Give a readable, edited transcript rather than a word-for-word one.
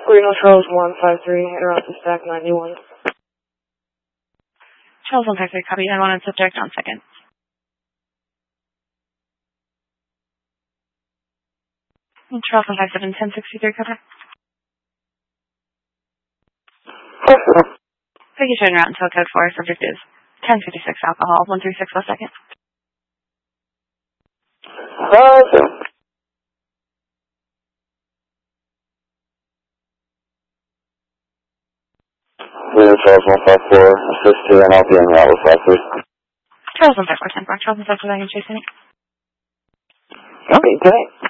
Reno Charles 153, interrupt the stack 91. Charles 153, copy. 91 on subject on second. Charles 157, 1063, copy. Thank you, turn route until code 4. Subject is 1056 alcohol, 136 left second. Reno Charles 154, assist to an LP en route with 53. Charles 154, 10 Charles 154, I can chase any. Okay, tonight.